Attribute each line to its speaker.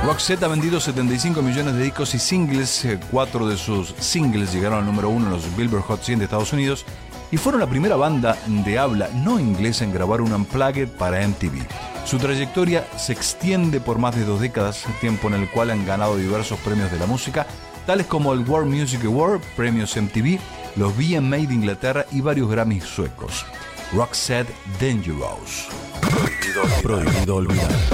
Speaker 1: Roxette ha vendido 75 millones de discos y singles. 4 de sus singles llegaron al número 1 en los Billboard Hot 100 de Estados Unidos y fueron la primera banda de habla no inglesa en grabar un Unplugged para MTV. Su trayectoria se extiende por más de 2 décadas, tiempo en el cual han ganado diversos premios de la música, tales como el World Music Award, premios MTV, los VMA de Inglaterra y varios Grammys suecos. Roxette Dangerous. Prohibido olvidar.